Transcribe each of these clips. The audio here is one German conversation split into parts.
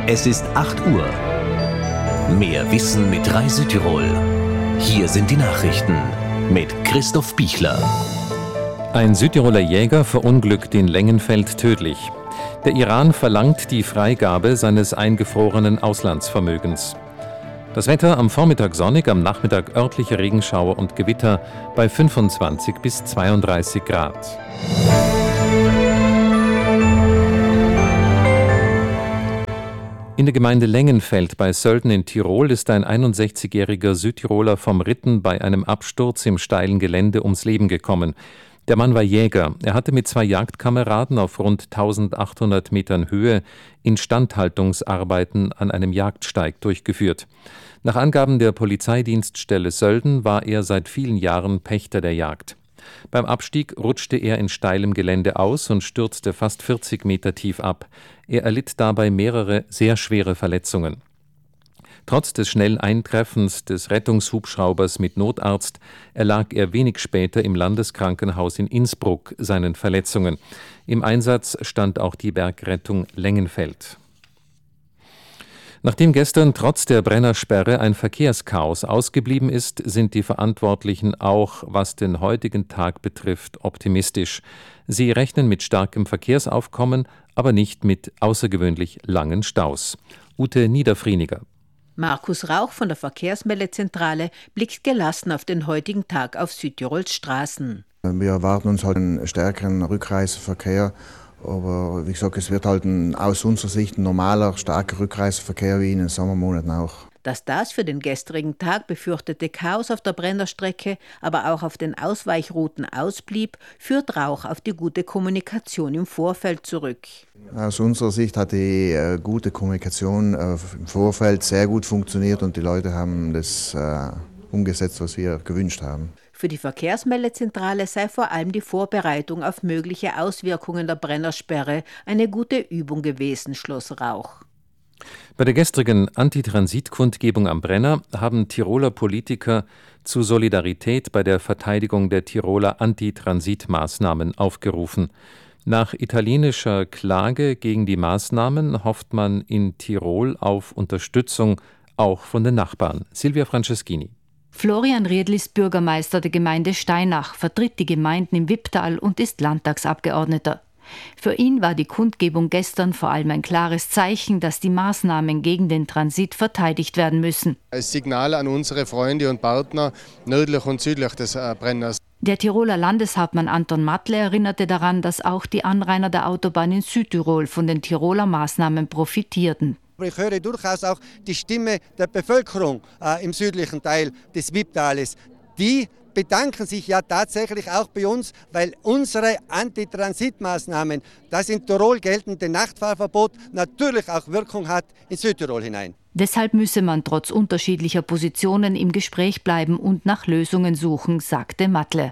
Es ist 8 Uhr. Mehr Wissen mit Reisetirol. Hier sind die Nachrichten mit Christoph Bichler. Ein Südtiroler Jäger verunglückt in Lengenfeld tödlich. Der Iran verlangt die Freigabe seines eingefrorenen Auslandsvermögens. Das Wetter am Vormittag sonnig, am Nachmittag örtliche Regenschauer und Gewitter bei 25 bis 32 Grad. In der Gemeinde Lengenfeld bei Sölden in Tirol ist ein 61-jähriger Südtiroler vom Ritten bei einem Absturz im steilen Gelände ums Leben gekommen. Der Mann war Jäger. Er hatte mit 2 Jagdkameraden auf rund 1800 Metern Höhe Instandhaltungsarbeiten an einem Jagdsteig durchgeführt. Nach Angaben der Polizeidienststelle Sölden war er seit vielen Jahren Pächter der Jagd. Beim Abstieg rutschte er in steilem Gelände aus und stürzte fast 40 Meter tief ab. Er erlitt dabei mehrere sehr schwere Verletzungen. Trotz des schnellen Eintreffens des Rettungshubschraubers mit Notarzt erlag er wenig später im Landeskrankenhaus in Innsbruck seinen Verletzungen. Im Einsatz stand auch die Bergrettung Lengenfeld. Nachdem gestern trotz der Brennersperre ein Verkehrschaos ausgeblieben ist, sind die Verantwortlichen auch, was den heutigen Tag betrifft, optimistisch. Sie rechnen mit starkem Verkehrsaufkommen, aber nicht mit außergewöhnlich langen Staus. Ute Niederfrieniger. Markus Rauch von der Verkehrsmeldezentrale blickt gelassen auf den heutigen Tag auf Südtirols Straßen. Wir erwarten uns halt einen stärkeren Rückreiseverkehr. Aber wie gesagt, es wird halt aus unserer Sicht ein normaler, starker Rückreiseverkehr wie in den Sommermonaten auch. Dass das für den gestrigen Tag befürchtete Chaos auf der Brennerstrecke, aber auch auf den Ausweichrouten ausblieb, führt Rauch auf die gute Kommunikation im Vorfeld zurück. Aus unserer Sicht hat die gute Kommunikation im Vorfeld sehr gut funktioniert und die Leute haben das umgesetzt, was wir gewünscht haben. Für die Verkehrsmeldezentrale sei vor allem die Vorbereitung auf mögliche Auswirkungen der Brennersperre eine gute Übung gewesen, schloss Rauch. Bei der gestrigen Antitransitkundgebung am Brenner haben Tiroler Politiker zu Solidarität bei der Verteidigung der Tiroler Antitransitmaßnahmen aufgerufen. Nach italienischer Klage gegen die Maßnahmen hofft man in Tirol auf Unterstützung auch von den Nachbarn. Silvia Franceschini. Florian Riedl ist Bürgermeister der Gemeinde Steinach, vertritt die Gemeinden im Wipptal und ist Landtagsabgeordneter. Für ihn war die Kundgebung gestern vor allem ein klares Zeichen, dass die Maßnahmen gegen den Transit verteidigt werden müssen. Als Signal an unsere Freunde und Partner nördlich und südlich des Brenners. Der Tiroler Landeshauptmann Anton Matle erinnerte daran, dass auch die Anrainer der Autobahn in Südtirol von den Tiroler Maßnahmen profitierten. Aber ich höre durchaus auch die Stimme der Bevölkerung im südlichen Teil des Wipptales. Die bedanken sich ja tatsächlich auch bei uns, weil unsere Antitransitmaßnahmen, das in Tirol geltende Nachtfahrverbot, natürlich auch Wirkung hat in Südtirol hinein. Deshalb müsse man trotz unterschiedlicher Positionen im Gespräch bleiben und nach Lösungen suchen, sagte Matle.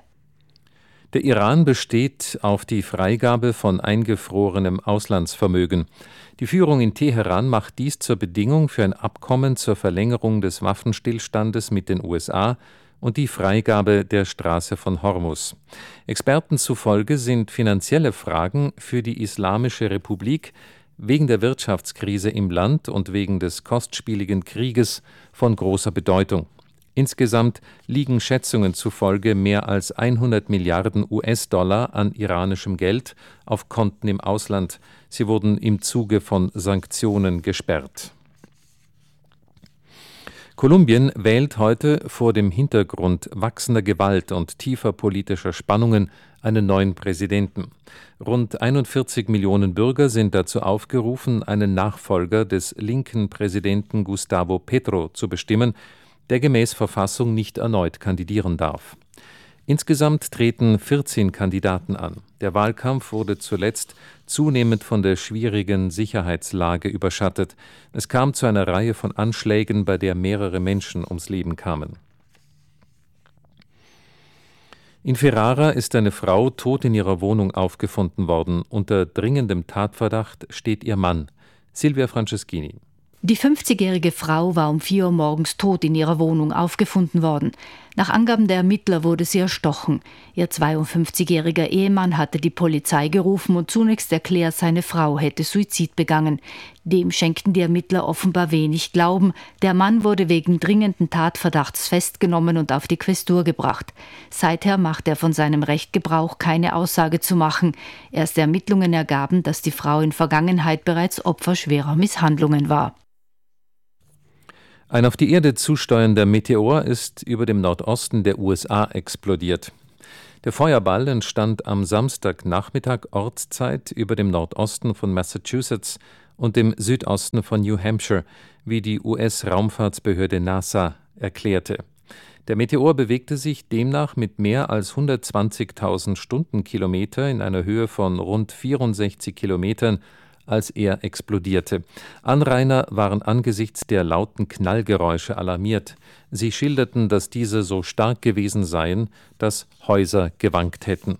Der Iran besteht auf die Freigabe von eingefrorenem Auslandsvermögen. Die Führung in Teheran macht dies zur Bedingung für ein Abkommen zur Verlängerung des Waffenstillstandes mit den USA und die Freigabe der Straße von Hormuz. Experten zufolge sind finanzielle Fragen für die Islamische Republik wegen der Wirtschaftskrise im Land und wegen des kostspieligen Krieges von großer Bedeutung. Insgesamt liegen Schätzungen zufolge mehr als 100 Milliarden US-Dollar an iranischem Geld auf Konten im Ausland. Sie wurden im Zuge von Sanktionen gesperrt. Kolumbien wählt heute vor dem Hintergrund wachsender Gewalt und tiefer politischer Spannungen einen neuen Präsidenten. Rund 41 Millionen Bürger sind dazu aufgerufen, einen Nachfolger des linken Präsidenten Gustavo Petro zu bestimmen, der gemäß Verfassung nicht erneut kandidieren darf. Insgesamt treten 14 Kandidaten an. Der Wahlkampf wurde zuletzt zunehmend von der schwierigen Sicherheitslage überschattet. Es kam zu einer Reihe von Anschlägen, bei der mehrere Menschen ums Leben kamen. In Ferrara ist eine Frau tot in ihrer Wohnung aufgefunden worden. Unter dringendem Tatverdacht steht ihr Mann. Silvia Franceschini. Die 50-jährige Frau war um 4 Uhr morgens tot in ihrer Wohnung aufgefunden worden. Nach Angaben der Ermittler wurde sie erstochen. Ihr 52-jähriger Ehemann hatte die Polizei gerufen und zunächst erklärt, seine Frau hätte Suizid begangen. Dem schenkten die Ermittler offenbar wenig Glauben. Der Mann wurde wegen dringenden Tatverdachts festgenommen und auf die Quästur gebracht. Seither macht er von seinem Recht Gebrauch, keine Aussage zu machen. Erste Ermittlungen ergaben, dass die Frau in Vergangenheit bereits Opfer schwerer Misshandlungen war. Ein auf die Erde zusteuernder Meteor ist über dem Nordosten der USA explodiert. Der Feuerball entstand am Samstagnachmittag Ortszeit über dem Nordosten von Massachusetts und dem Südosten von New Hampshire, wie die US-Raumfahrtsbehörde NASA erklärte. Der Meteor bewegte sich demnach mit mehr als 120.000 Stundenkilometer in einer Höhe von rund 64 Kilometern, als er explodierte. Anrainer waren angesichts der lauten Knallgeräusche alarmiert. Sie schilderten, dass diese so stark gewesen seien, dass Häuser gewankt hätten.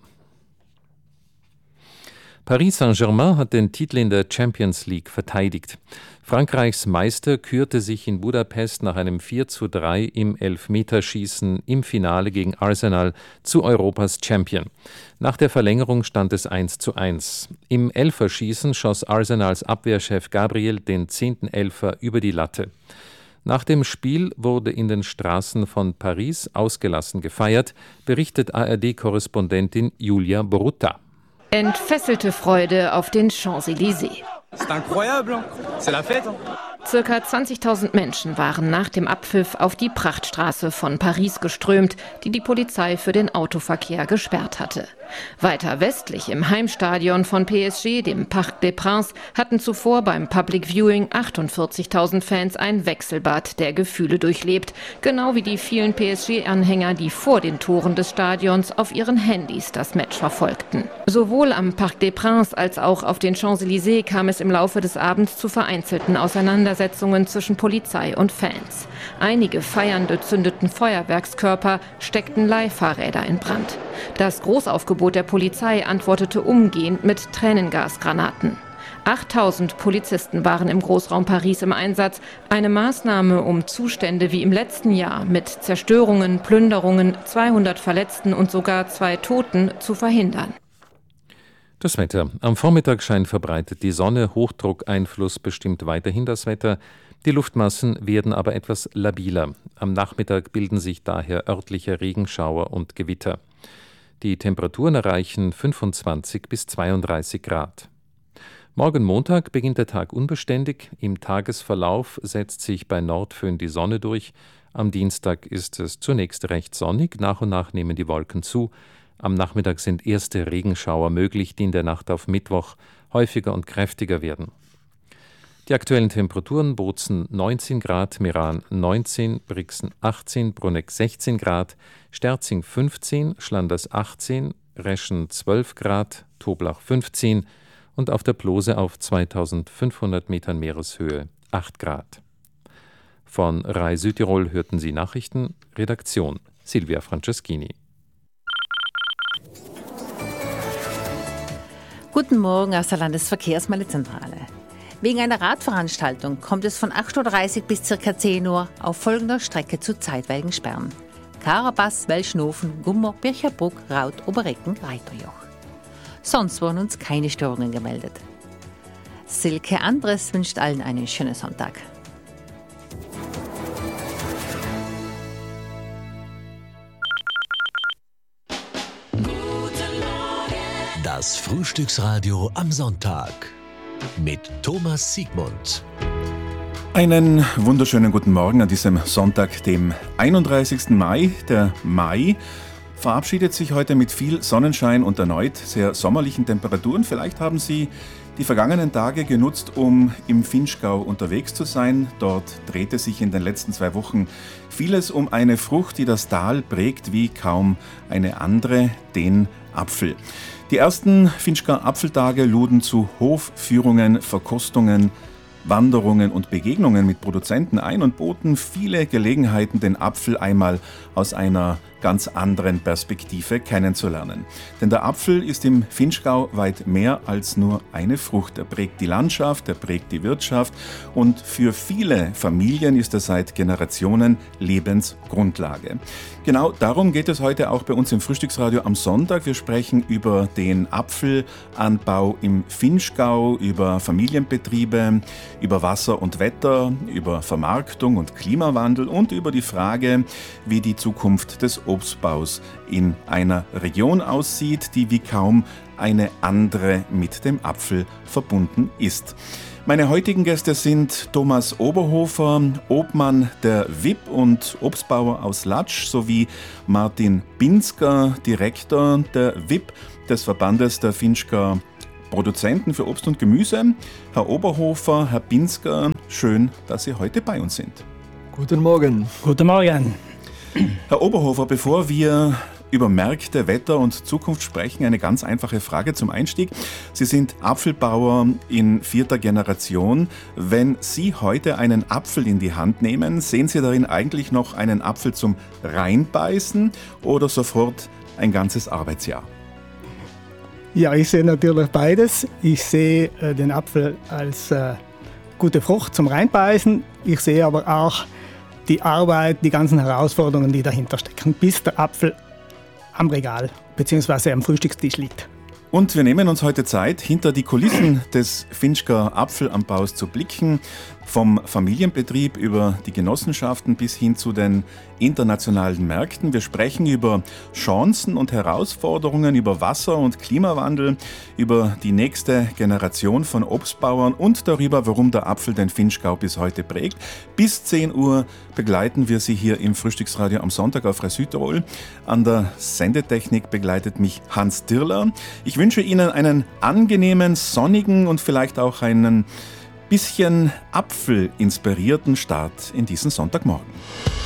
Paris Saint-Germain hat den Titel in der Champions League verteidigt. Frankreichs Meister kürte sich in Budapest nach einem 4:3 im Elfmeterschießen im Finale gegen Arsenal zu Europas Champion. Nach der Verlängerung stand es 1:1. Im Elferschießen schoss Arsenals Abwehrchef Gabriel den 10. Elfer über die Latte. Nach dem Spiel wurde in den Straßen von Paris ausgelassen gefeiert, berichtet ARD-Korrespondentin Julia Borutta. Entfesselte Freude auf den Champs-Élysées. C'est incroyable, c'est la fête. Circa 20.000 Menschen waren nach dem Abpfiff auf die Prachtstraße von Paris geströmt, die die Polizei für den Autoverkehr gesperrt hatte. Weiter westlich im Heimstadion von PSG, dem Parc des Princes, hatten zuvor beim Public Viewing 48.000 Fans ein Wechselbad der Gefühle durchlebt, genau wie die vielen PSG-Anhänger, die vor den Toren des Stadions auf ihren Handys das Match verfolgten. Sowohl am Parc des Princes als auch auf den Champs-Élysées kam es im Laufe des Abends zu vereinzelten Auseinandersetzungen zwischen Polizei und Fans. Einige Feiernde zündeten Feuerwerkskörper, steckten Leihfahrräder in Brand. Das Großaufgebot der Polizei antwortete umgehend mit Tränengasgranaten. 8.000 Polizisten waren im Großraum Paris im Einsatz. Eine Maßnahme, um Zustände wie im letzten Jahr mit Zerstörungen, Plünderungen, 200 Verletzten und sogar 2 Toten zu verhindern. Das Wetter. Am Vormittag scheint verbreitet die Sonne, Hochdruckeinfluss bestimmt weiterhin das Wetter. Die Luftmassen werden aber etwas labiler. Am Nachmittag bilden sich daher örtliche Regenschauer und Gewitter. Die Temperaturen erreichen 25 bis 32 Grad. Morgen Montag beginnt der Tag unbeständig. Im Tagesverlauf setzt sich bei Nordföhn die Sonne durch. Am Dienstag ist es zunächst recht sonnig, nach und nach nehmen die Wolken zu. Am Nachmittag sind erste Regenschauer möglich, die in der Nacht auf Mittwoch häufiger und kräftiger werden. Die aktuellen Temperaturen: Bozen 19 Grad, Meran 19, Brixen 18, Bruneck 16 Grad, Sterzing 15, Schlanders 18, Reschen 12 Grad, Toblach 15 und auf der Plose auf 2500 Metern Meereshöhe 8 Grad. Von RAI Südtirol hörten Sie Nachrichten. Redaktion Silvia Franceschini. Guten Morgen aus der Landesverkehrsmeldezentrale. Wegen einer Radveranstaltung kommt es von 8:30 Uhr bis ca. 10 Uhr auf folgender Strecke zu zeitweiligen Sperren: Karabas, Welschnofen, Gummer, Bircherbruck, Raut, Oberrecken, Reiterjoch. Sonst wurden uns keine Störungen gemeldet. Silke Andres wünscht allen einen schönen Sonntag. Das Frühstücksradio am Sonntag mit Thomas Siegmund. Einen wunderschönen guten Morgen an diesem Sonntag, dem 31. Mai. Der Mai verabschiedet sich heute mit viel Sonnenschein und erneut sehr sommerlichen Temperaturen. Vielleicht haben Sie die vergangenen Tage genutzt, um im Vinschgau unterwegs zu sein. Dort drehte sich in den letzten 2 Wochen vieles um eine Frucht, die das Tal prägt wie kaum eine andere, den Apfel. Die ersten Vinschgau Apfeltage luden zu Hofführungen, Verkostungen, Wanderungen und Begegnungen mit Produzenten ein und boten viele Gelegenheiten, den Apfel einmal aus einer ganz anderen Perspektive kennenzulernen. Denn der Apfel ist im Vinschgau weit mehr als nur eine Frucht. Er prägt die Landschaft, er prägt die Wirtschaft und für viele Familien ist er seit Generationen Lebensgrundlage. Genau darum geht es heute auch bei uns im Frühstücksradio am Sonntag. Wir sprechen über den Apfelanbau im Vinschgau, über Familienbetriebe, über Wasser und Wetter, über Vermarktung und Klimawandel und über die Frage, wie die Zukunft des Obstbaus in einer Region aussieht, die wie kaum eine andere mit dem Apfel verbunden ist. Meine heutigen Gäste sind Thomas Oberhofer, Obmann der WIP und Obstbauer aus Latsch, sowie Martin Binsker, Direktor der WIP, des Verbandes der Vinschger Produzenten für Obst und Gemüse. Herr Oberhofer, Herr Binsker, schön, dass Sie heute bei uns sind. Guten Morgen. Guten Morgen. Herr Oberhofer, bevor wir über Märkte, Wetter und Zukunft sprechen, eine ganz einfache Frage zum Einstieg. Sie sind Apfelbauer in 4. Generation. Wenn Sie heute einen Apfel in die Hand nehmen, sehen Sie darin eigentlich noch einen Apfel zum Reinbeißen oder sofort ein ganzes Arbeitsjahr? Ja, ich sehe natürlich beides. Ich sehe den Apfel als gute Frucht zum Reinbeißen. Ich sehe aber auch die Arbeit, die ganzen Herausforderungen, die dahinter stecken, bis der Apfel am Regal bzw. am Frühstückstisch liegt. Und wir nehmen uns heute Zeit, hinter die Kulissen des Vinschger Apfelanbaus zu blicken, vom Familienbetrieb über die Genossenschaften bis hin zu den internationalen Märkten. Wir sprechen über Chancen und Herausforderungen, über Wasser- und Klimawandel, über die nächste Generation von Obstbauern und darüber, warum der Apfel den Vinschgau bis heute prägt. Bis 10 Uhr begleiten wir Sie hier im Frühstücksradio am Sonntag auf Südtirol. An der Sendetechnik begleitet mich Hans Dirler. Ich wünsche Ihnen einen angenehmen, sonnigen und vielleicht auch einen bisschen apfelinspirierten Start in diesen Sonntagmorgen.